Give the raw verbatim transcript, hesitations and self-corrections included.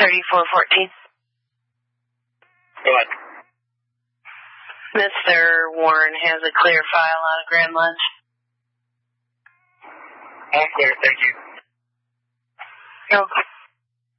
thirty-four fourteen. Go ahead. Mister Warren has a clear file out of Grand Ledge. All clear, thank you. Okay.